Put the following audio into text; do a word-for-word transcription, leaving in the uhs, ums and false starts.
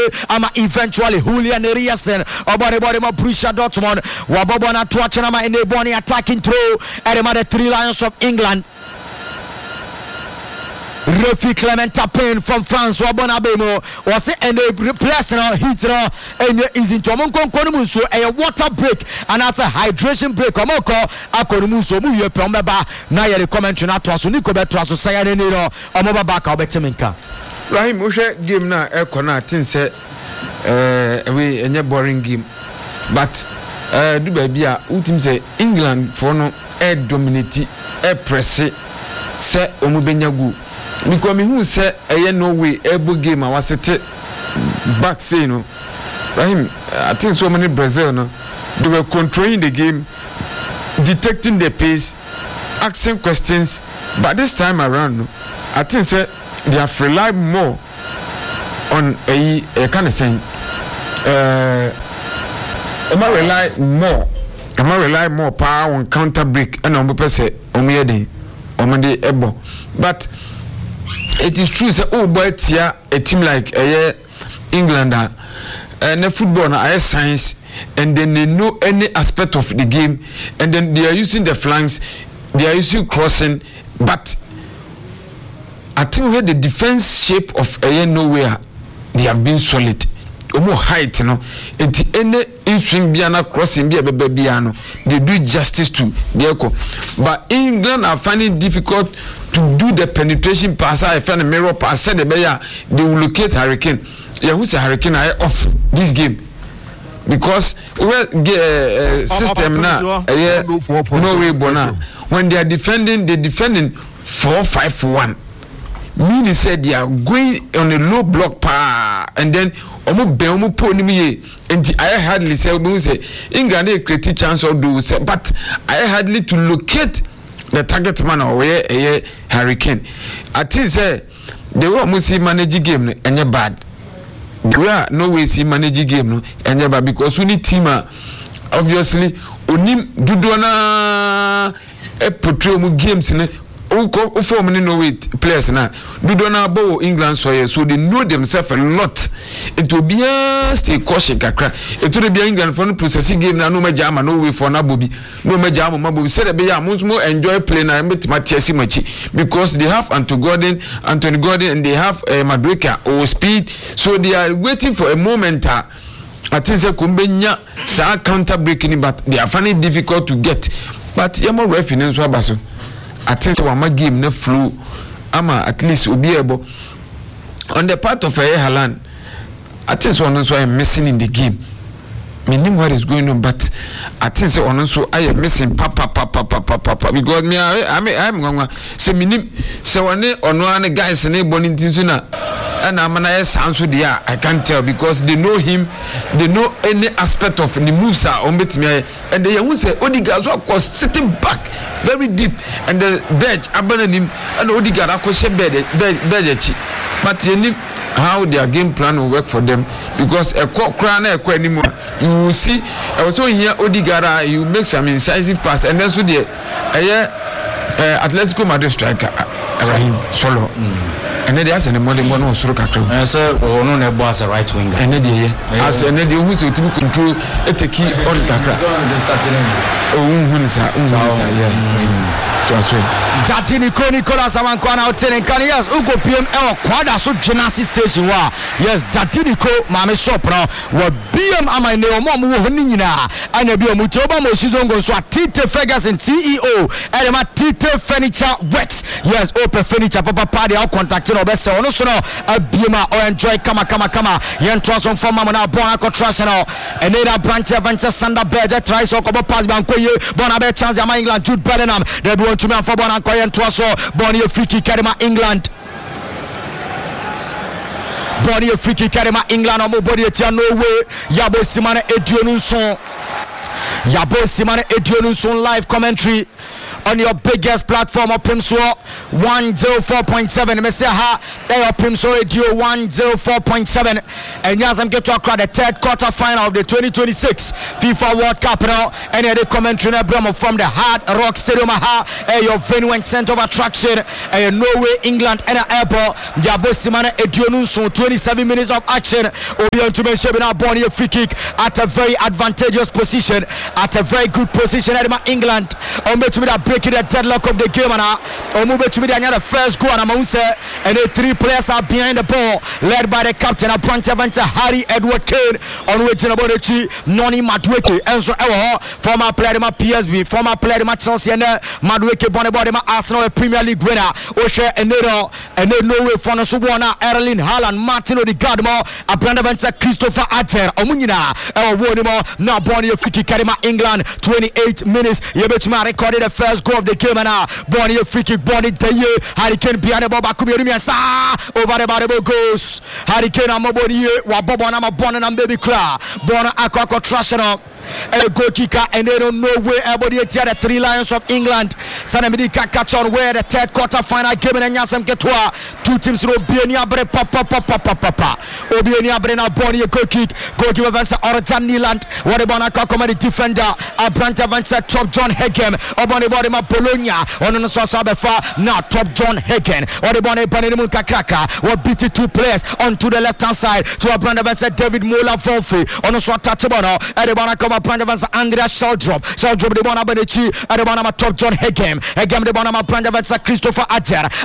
ama eventually Julian Riasen obore bore ma Borussia Dortmund wabobo na to achana ma enable attacking throw at the Three Lions of England. Refi Clement Tapin from France wabona bemo was and the place now heat now and is into monko so a water break and as a hydration break omoko akonu so mu ye pemba na ye comment na to so niko beto so say ne no omoba back obeteminka Rahim ohwe game na e kona tin say eh we enye boring game but eh do ba bia utim say England for no e dominate e press say omu benya go because me who say eh no way able game I was set back say no Rahim I think so many Brazil no they were controlling the game, detecting the pace, asking questions, but this time around no, I think say they have relied more on a, a kind of saying uh am I rely more am I rely more power on counter break and on purpose say omiyede omade ebo but it is true say oh boy tia a team like uh, England uh, and the football na uh, science and then they know any aspect of the game and then they are using the flanks, they are using crossing, but I think where the defense shape of uh, nowhere they have been solid. Omo height no enti any inswing biana crossing bia bebe biano they do justice to Dieko. But England are finding difficult to do the penetration pass. I find a mirror pass said the bear they will locate Hurricane. Yeah, who's a Hurricane I off this game because well uh, system now yeah no way bona when they are defending they defending four five one meaning said they are going on a low block pa and then omo be omo po ni me enti I hardly say we say England dey create chance or do say but I hardly to locate the target man or where a Hurricane I think say the way omo see manage game no enye bad we are no way see manage game no enye bad because we need team obviously onim dudu na e portray omo games ne o form no way players na do do na bo England so so they know themselves a lot it will be stay cautious kakra it will be England for no processing game na no maja ama no way for na bobi no maja ama bobi say be ya mo enjoy play na metima tiasi machi because they have Anthony Gordon Anthony Gordon and they have uh, Madueke or speed so they are waiting for a moment uh, I think say kumbenya sa counter breaking but they are finding it difficult to get but yamo reference so abaso I think so my game no flow ama at least will be able on the part of a Haaland I think so on so I am missing in the game me know what is going on but I think so on so I am missing papa papa papa papa because me I me I am ngwa say me nim say one ono an guys na born tin na and am na yes answer there I can't tell because they know him they know any aspect of the moves are on betime and they who say Odegaard was sitting back very deep and the bench abandoning and Odegaard akoshe bed bed but you need how their game plan will work for them because a crown a anymore you will see I was so here Odegaard you make some incisive pass and then so the uh, Atletico Madrid striker Raheem Solo mm. and then there's a modern one on Suraka and so or no never was a right winger and then as and then the who's to control a key on Kakra oh who's yeah Dati Nico Nicolas Amankwana Otenen Kanias Ugo P M L Kwada so gymnastic station wa yes Dati Nico mame shop now wa B M ama ne omo mo honi nyina ana bi omo toba mo shizongo so Tite Ferguson T E O elema Tite Furniture Works yes open furniture papa party au contacting obese ono so no abiema or enjoy kama kama kama yen twason from mama na bona contrast no and that branch event Sander Berge try so ko pass bankoye bona be chance ama England Jude Bellingham they want to me for bona koyen twaso bona ye free kick karima England bona ye free kick karima England omo body etia no way yabo simana eduonu so Yabo Simane Edionunsun live commentary on your biggest platform of Pimso one oh four point seven. Meseha they of Pimso Radio one oh four point seven. And Yazam get to across the third quarter final of the twenty twenty-six FIFA World Cup now. And the commentary from the Hard Rock Stadium aha your venue and center of attraction and Norway, England and airport. Yabo Simane Edionunsun twenty-seven minutes of action. Obion to mention now born a free kick at a very advantageous position, at a very good position at England. On to me that breaking the deadlock of the game and on move to me that the first goal and and the three players are behind the ball, led by the captain Apprentice Harry Edward Kane on which in Abodechi Noni Madueke Enzo Ewo former player in P S V, former player in Chelsea and Madueke Bonabody Arsenal Premier League winner Oshe Enero and then Norway for no Suwana Erling Haaland Martin Odegaard Apprentice Christopher Ater Omunina Ewo Wonimo now born your free Karima England twenty-eight minutes. You bet me recorded the first goal of the game and now born your free kick born in the year Hurricane behind the ball back over the ball goes Hurricane Amoboni Wabobona Mabon and baby cra born Aquaco Trashano a goal kicker and they don't know where everybody here the three Lions of England Sanamidika catch on where the third quarter final game and Yasam Ketwa two teams will be near Bre Papa Papa Papa Obiania Brena Bonnie a goal kick goalkeeper Vanessa Orjan Niland what about a comedy defender a branch of Vanessa Top John Hagen Obani Bodima Bologna on the Sosabefa now Top John Hagen what about a Panimuka Kraka what beat it two players onto the left hand side to a brand of Vanessa David Mola Volfi on the Swat Tachibono Edibana come up brand of Vanessa Andrea Sheldrop Sheldrop the Bona Benechi Edibana Top John Hagen again the Bona brand of Vanessa Christopher Ajer